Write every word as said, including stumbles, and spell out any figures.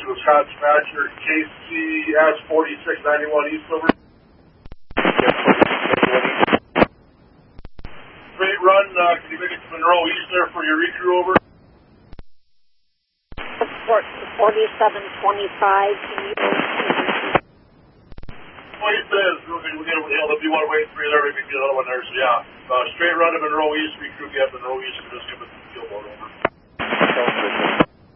to Wisconsin Badger, K C S forty-six ninety-one East over. Straight run, uh, can you make it to Monroe East there for your recrew over? forty-seven twenty-five, can you... Well, he says, we're going to get over the hill. If you want to wait for you there, maybe get another one there. So, yeah, uh, straight run to Monroe East, recrew, get Monroe East, and just give it the field board over.